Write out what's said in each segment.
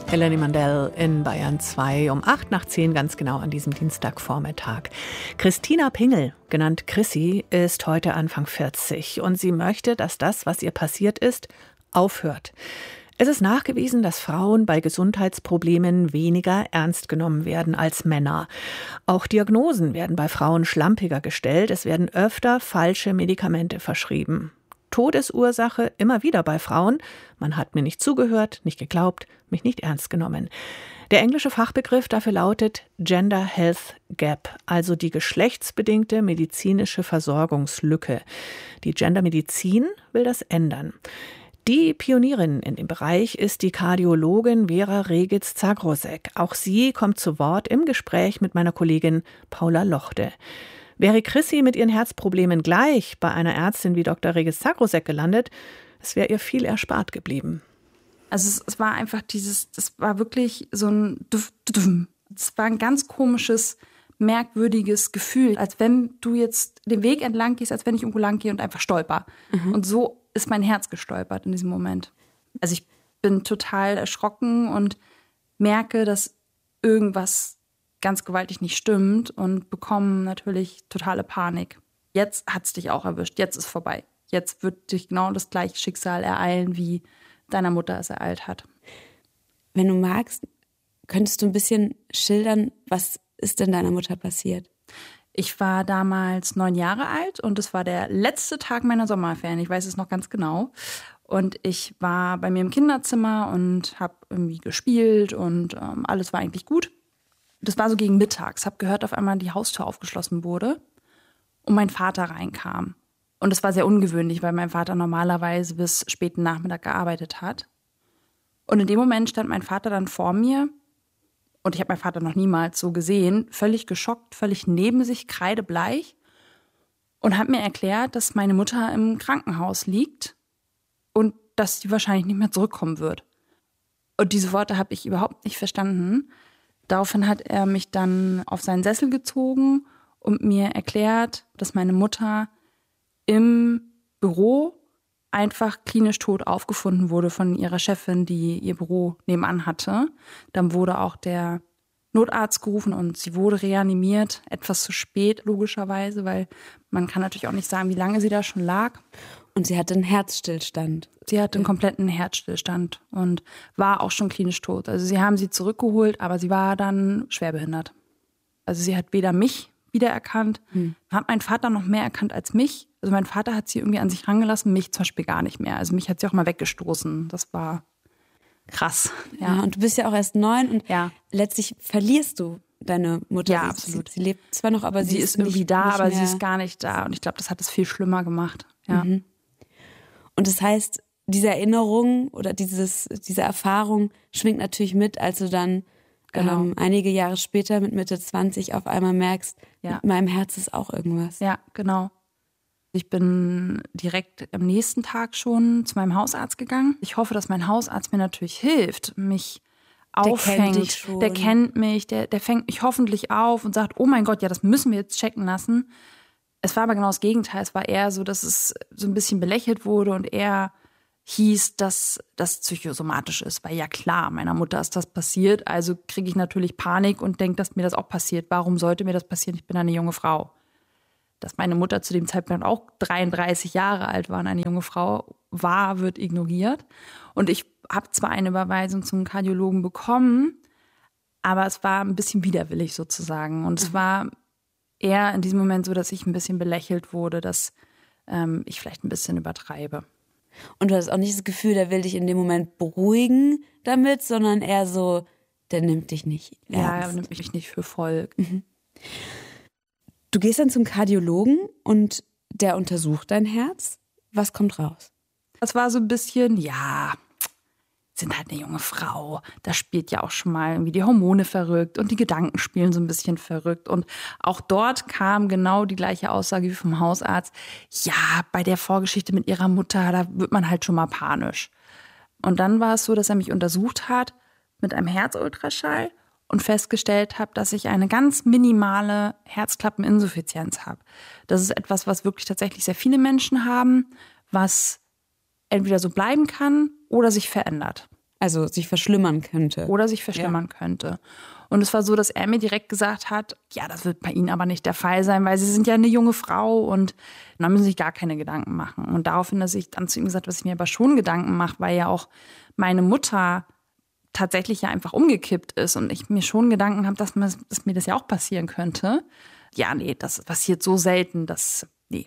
Melanie Mandel in Bayern 2 um 8:10 ganz genau an diesem Dienstagvormittag. Christina Pingel, genannt Chrissy, ist heute Anfang 40 und sie möchte, dass das, was ihr passiert ist, aufhört. Es ist nachgewiesen, dass Frauen bei Gesundheitsproblemen weniger ernst genommen werden als Männer. Auch Diagnosen werden bei Frauen schlampiger gestellt. Es werden öfter falsche Medikamente verschrieben. Todesursache immer wieder bei Frauen: man hat mir nicht zugehört, nicht geglaubt, mich nicht ernst genommen. Der englische Fachbegriff dafür lautet Gender Health Gap, also die geschlechtsbedingte medizinische Versorgungslücke. Die Gendermedizin will das ändern. Die Pionierin in dem Bereich ist die Kardiologin Vera Regic-Zagrosek. Auch sie kommt zu Wort im Gespräch mit meiner Kollegin Paula Lochte. Wäre Chrissy mit ihren Herzproblemen gleich bei einer Ärztin wie Dr. Regic-Zagrosek gelandet, es wäre ihr viel erspart geblieben. Also es war einfach es war wirklich so ein es war ein ganz komisches, merkwürdiges Gefühl, als wenn du jetzt den Weg entlang gehst, als wenn ich irgendwo lang gehe und einfach stolper. Mhm. Und so ist mein Herz gestolpert in diesem Moment. Also ich bin total erschrocken und merke, dass irgendwas ganz gewaltig nicht stimmt und bekomme natürlich totale Panik. Jetzt hat's dich auch erwischt, jetzt ist vorbei. Jetzt wird dich genau das gleiche Schicksal ereilen, wie deiner Mutter es ereilt hat. Wenn du magst, könntest du ein bisschen schildern, was ist denn deiner Mutter passiert? Ich war damals 9 Jahre alt und es war der letzte Tag meiner Sommerferien. Ich weiß es noch ganz genau. Und ich war bei mir im Kinderzimmer und habe irgendwie gespielt und alles war eigentlich gut. Das war so gegen mittags. Habe gehört, auf einmal die Haustür aufgeschlossen wurde und mein Vater reinkam. Und das war sehr ungewöhnlich, weil mein Vater normalerweise bis späten Nachmittag gearbeitet hat. Und in dem Moment stand mein Vater dann vor mir. Und ich habe meinen Vater noch niemals so gesehen, völlig geschockt, völlig neben sich, kreidebleich. Und hat mir erklärt, dass meine Mutter im Krankenhaus liegt und dass sie wahrscheinlich nicht mehr zurückkommen wird. Und diese Worte habe ich überhaupt nicht verstanden. Daraufhin hat er mich dann auf seinen Sessel gezogen und mir erklärt, dass meine Mutter im Büro einfach klinisch tot aufgefunden wurde von ihrer Chefin, die ihr Büro nebenan hatte. Dann wurde auch der Notarzt gerufen und sie wurde reanimiert. Etwas zu spät, logischerweise, weil man kann natürlich auch nicht sagen, wie lange sie da schon lag. Und sie hatte einen Herzstillstand. Sie hatte einen kompletten Herzstillstand und war auch schon klinisch tot. Also sie haben sie zurückgeholt, aber sie war dann schwerbehindert. Also sie hat weder mich wiedererkannt, hat meinen Vater noch mehr erkannt als mich. Also mein Vater hat sie irgendwie an sich rangelassen, mich zum Beispiel gar nicht mehr. Also mich hat sie auch mal weggestoßen. Das war krass. Ja, und du bist ja auch erst 9 und ja, letztlich verlierst du deine Mutter. Ja, absolut. Sie lebt zwar noch, aber sie ist irgendwie da, aber sie ist gar nicht da. Und ich glaube, das hat es viel schlimmer gemacht. Ja. Mhm. Und das heißt, diese Erinnerung oder diese Erfahrung schwingt natürlich mit, als du dann einige Jahre später mit Mitte 20 auf einmal merkst, mit meinem Herz ist auch irgendwas. Ja, genau. Ich bin direkt am nächsten Tag schon zu meinem Hausarzt gegangen. Ich hoffe, dass mein Hausarzt mir natürlich hilft, mich auffängt. Der kennt mich, der fängt mich hoffentlich auf und sagt, oh mein Gott, ja, das müssen wir jetzt checken lassen. Es war aber genau das Gegenteil. Es war eher so, dass es so ein bisschen belächelt wurde und eher hieß, dass das psychosomatisch ist. Weil ja klar, meiner Mutter ist das passiert, also kriege ich natürlich Panik und denke, dass mir das auch passiert. Warum sollte mir das passieren? Ich bin eine junge Frau. Dass meine Mutter zu dem Zeitpunkt auch 33 Jahre alt war und eine junge Frau war, wird ignoriert. Und ich habe zwar eine Überweisung zum Kardiologen bekommen, aber es war ein bisschen widerwillig sozusagen. Und es war eher in diesem Moment so, dass ich ein bisschen belächelt wurde, dass ich vielleicht ein bisschen übertreibe. Und du hast auch nicht das Gefühl, der will dich in dem Moment beruhigen damit, sondern eher so, der nimmt dich nicht ernst. Ja, er nimmt mich nicht für voll. Mhm. Du gehst dann zum Kardiologen und der untersucht dein Herz. Was kommt raus? Das war so ein bisschen, sind halt eine junge Frau. Da spielt ja auch schon mal irgendwie die Hormone verrückt und die Gedanken spielen so ein bisschen verrückt. Und auch dort kam genau die gleiche Aussage wie vom Hausarzt. Ja, bei der Vorgeschichte mit ihrer Mutter, da wird man halt schon mal panisch. Und dann war es so, dass er mich untersucht hat mit einem Herzultraschall und festgestellt habe, dass ich eine ganz minimale Herzklappeninsuffizienz habe. Das ist etwas, was wirklich tatsächlich sehr viele Menschen haben, was entweder so bleiben kann oder sich verändert. Also sich verschlimmern könnte. Oder sich verschlimmern könnte. Und es war so, dass er mir direkt gesagt hat, ja, das wird bei Ihnen aber nicht der Fall sein, weil Sie sind ja eine junge Frau und da müssen Sie sich gar keine Gedanken machen. Und daraufhin, dass ich dann zu ihm gesagt habe, dass ich mir aber schon Gedanken mache, weil ja auch meine Mutter tatsächlich ja einfach umgekippt ist und ich mir schon Gedanken habe, dass mir das ja auch passieren könnte. Ja, nee, das passiert so selten, nee.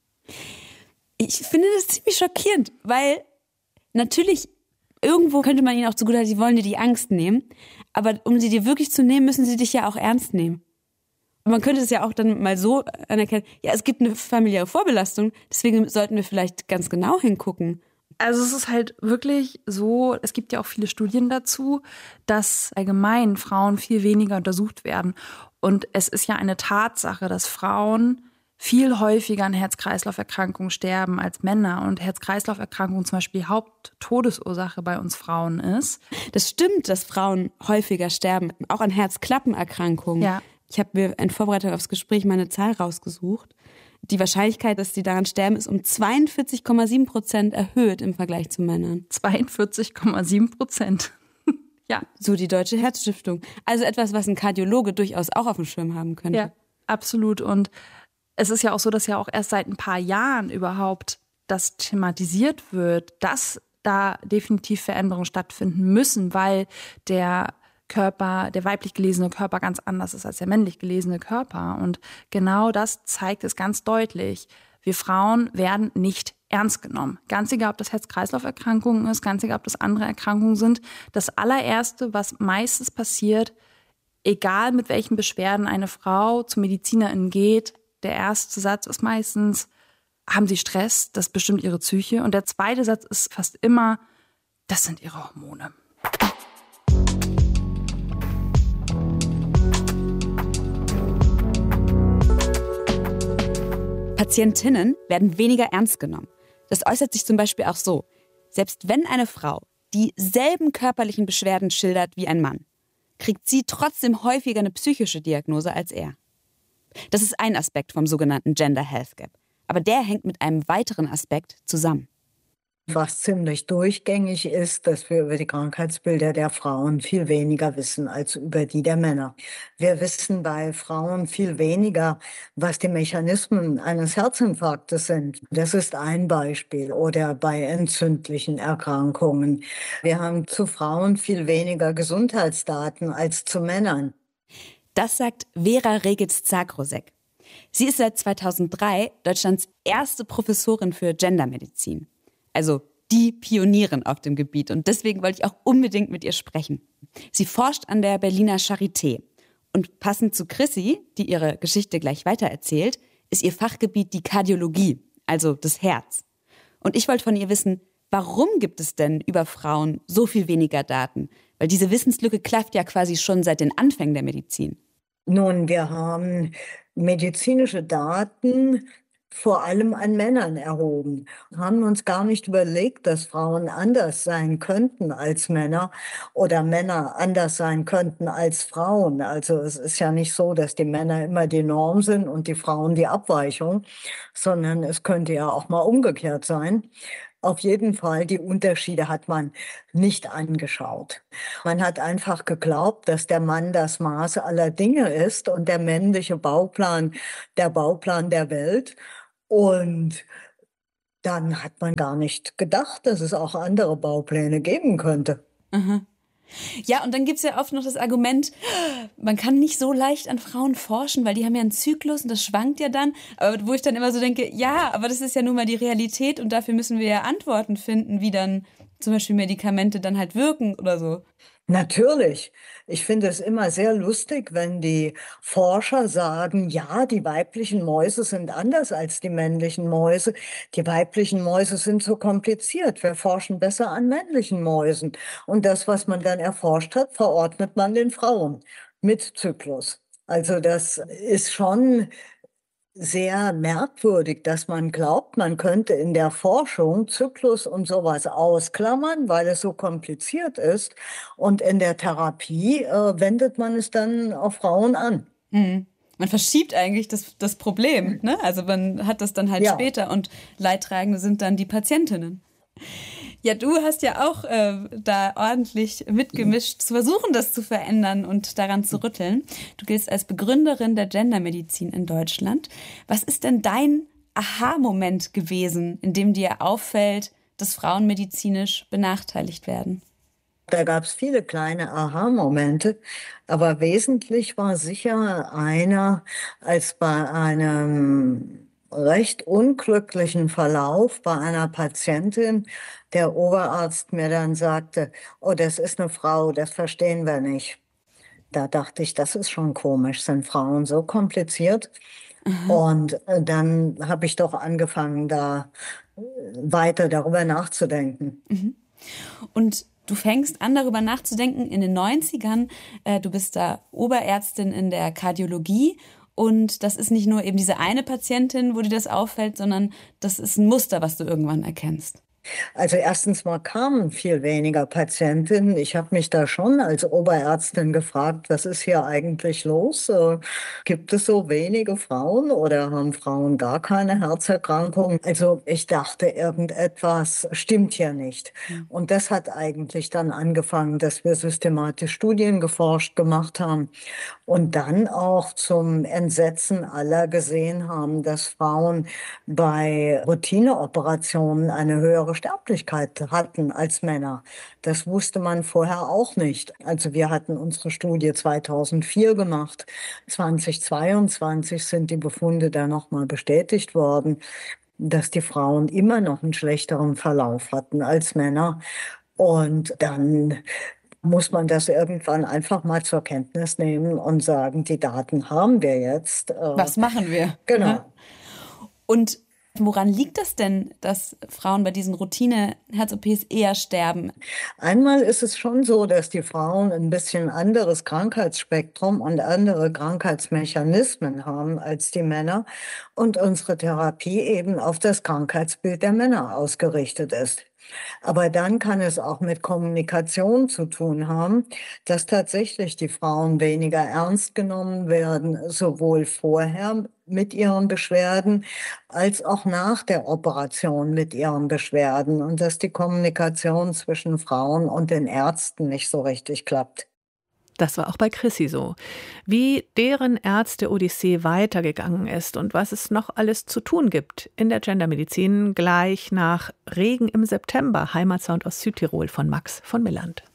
Ich finde das ziemlich schockierend, weil natürlich irgendwo könnte man ihnen auch zugutehalten, sie wollen dir die Angst nehmen, aber um sie dir wirklich zu nehmen, müssen sie dich ja auch ernst nehmen. Und man könnte es ja auch dann mal so anerkennen, ja, es gibt eine familiäre Vorbelastung, deswegen sollten wir vielleicht ganz genau hingucken. Also es ist halt wirklich so, es gibt ja auch viele Studien dazu, dass allgemein Frauen viel weniger untersucht werden. Und es ist ja eine Tatsache, dass Frauen viel häufiger an Herz-Kreislauf-Erkrankungen sterben als Männer. Und Herz-Kreislauf-Erkrankungen zum Beispiel die Haupttodesursache bei uns Frauen ist. Das stimmt, dass Frauen häufiger sterben, auch an Herzklappenerkrankungen. Ja. Ich habe mir in Vorbereitung aufs Gespräch mal eine Zahl rausgesucht. Die Wahrscheinlichkeit, dass sie daran sterben, ist um 42,7% erhöht im Vergleich zu Männern. 42,7%. Ja. So die Deutsche Herzstiftung. Also etwas, was ein Kardiologe durchaus auch auf dem Schirm haben könnte. Ja, absolut. Und es ist ja auch so, dass ja auch erst seit ein paar Jahren überhaupt das thematisiert wird, dass da definitiv Veränderungen stattfinden müssen, weil der weiblich gelesene Körper ganz anders ist als der männlich gelesene Körper. Und genau das zeigt es ganz deutlich. Wir Frauen werden nicht ernst genommen. Ganz egal, ob das Herz-Kreislauf-Erkrankungen ist, ganz egal, ob das andere Erkrankungen sind. Das allererste, was meistens passiert, egal mit welchen Beschwerden eine Frau zur Medizinerin geht, der erste Satz ist meistens, haben Sie Stress? Das bestimmt Ihre Psyche. Und der zweite Satz ist fast immer, das sind Ihre Hormone. Patientinnen werden weniger ernst genommen. Das äußert sich zum Beispiel auch so. Selbst wenn eine Frau dieselben körperlichen Beschwerden schildert wie ein Mann, kriegt sie trotzdem häufiger eine psychische Diagnose als er. Das ist ein Aspekt vom sogenannten Gender Health Gap. Aber der hängt mit einem weiteren Aspekt zusammen. Was ziemlich durchgängig ist, dass wir über die Krankheitsbilder der Frauen viel weniger wissen als über die der Männer. Wir wissen bei Frauen viel weniger, was die Mechanismen eines Herzinfarktes sind. Das ist ein Beispiel. Oder bei entzündlichen Erkrankungen. Wir haben zu Frauen viel weniger Gesundheitsdaten als zu Männern. Das sagt Vera Regitz-Zagrosek. Sie ist seit 2003 Deutschlands erste Professorin für Gendermedizin. Also die Pionierin auf dem Gebiet. Und deswegen wollte ich auch unbedingt mit ihr sprechen. Sie forscht an der Berliner Charité. Und passend zu Chrissy, die ihre Geschichte gleich weitererzählt, ist ihr Fachgebiet die Kardiologie, also das Herz. Und ich wollte von ihr wissen, warum gibt es denn über Frauen so viel weniger Daten? Weil diese Wissenslücke klafft ja quasi schon seit den Anfängen der Medizin. Nun, wir haben medizinische Daten vor allem an Männern erhoben. Wir haben uns gar nicht überlegt, dass Frauen anders sein könnten als Männer oder Männer anders sein könnten als Frauen. Also es ist ja nicht so, dass die Männer immer die Norm sind und die Frauen die Abweichung, sondern es könnte ja auch mal umgekehrt sein. Auf jeden Fall, die Unterschiede hat man nicht angeschaut. Man hat einfach geglaubt, dass der Mann das Maß aller Dinge ist und der männliche Bauplan der Welt. Und dann hat man gar nicht gedacht, dass es auch andere Baupläne geben könnte. Mhm. Ja, und dann gibt's ja oft noch das Argument, man kann nicht so leicht an Frauen forschen, weil die haben ja einen Zyklus und das schwankt ja dann. Aber wo ich dann immer so denke, ja, aber das ist ja nun mal die Realität und dafür müssen wir ja Antworten finden, wie dann zum Beispiel Medikamente dann halt wirken oder so. Natürlich. Ich finde es immer sehr lustig, wenn die Forscher sagen, ja, die weiblichen Mäuse sind anders als die männlichen Mäuse. Die weiblichen Mäuse sind so kompliziert. Wir forschen besser an männlichen Mäusen. Und das, was man dann erforscht hat, verordnet man den Frauen mit Zyklus. Also das ist schon sehr merkwürdig, dass man glaubt, man könnte in der Forschung Zyklus und sowas ausklammern, weil es so kompliziert ist. Und in der Therapie wendet man es dann auf Frauen an. Mhm. Man verschiebt eigentlich das Problem, ne? Also man hat das dann halt später und Leidtragende sind dann die Patientinnen. Ja, du hast ja auch da ordentlich mitgemischt, zu versuchen, das zu verändern und daran zu rütteln. Du giltst als Begründerin der Gendermedizin in Deutschland. Was ist denn dein Aha-Moment gewesen, in dem dir auffällt, dass Frauen medizinisch benachteiligt werden? Da gab es viele kleine Aha-Momente, aber wesentlich war sicher einer, als bei einem recht unglücklichen Verlauf bei einer Patientin der Oberarzt mir dann sagte, oh, das ist eine Frau, das verstehen wir nicht. Da dachte ich, das ist schon komisch, sind Frauen so kompliziert? Und dann habe ich doch angefangen, da weiter darüber nachzudenken. Und du fängst an, darüber nachzudenken in den 90ern. Du bist da Oberärztin in der Kardiologie. Und das ist nicht nur eben diese eine Patientin, wo dir das auffällt, sondern das ist ein Muster, was du irgendwann erkennst. Also erstens mal kamen viel weniger Patientinnen. Ich habe mich da schon als Oberärztin gefragt, was ist hier eigentlich los? Gibt es so wenige Frauen oder haben Frauen gar keine Herzerkrankungen? Also ich dachte, irgendetwas stimmt hier nicht. Und das hat eigentlich dann angefangen, dass wir systematisch Studien gemacht haben und dann auch zum Entsetzen aller gesehen haben, dass Frauen bei Routineoperationen eine höhere Sterblichkeit hatten als Männer. Das wusste man vorher auch nicht. Also wir hatten unsere Studie 2004 gemacht. 2022 sind die Befunde dann nochmal bestätigt worden, dass die Frauen immer noch einen schlechteren Verlauf hatten als Männer. Und dann muss man das irgendwann einfach mal zur Kenntnis nehmen und sagen, die Daten haben wir jetzt. Was machen wir? Genau. Und woran liegt das denn, dass Frauen bei diesen Routine-Herz-OPs eher sterben? Einmal ist es schon so, dass die Frauen ein bisschen anderes Krankheitsspektrum und andere Krankheitsmechanismen haben als die Männer und unsere Therapie eben auf das Krankheitsbild der Männer ausgerichtet ist. Aber dann kann es auch mit Kommunikation zu tun haben, dass tatsächlich die Frauen weniger ernst genommen werden, sowohl vorher mit ihren Beschwerden als auch nach der Operation mit ihren Beschwerden und dass die Kommunikation zwischen Frauen und den Ärzten nicht so richtig klappt. Das war auch bei Chrissy so. Wie deren Ärzte-Odyssee weitergegangen ist und was es noch alles zu tun gibt in der Gendermedizin gleich nach Regen im September, Heimatsound aus Südtirol von Max von Milland.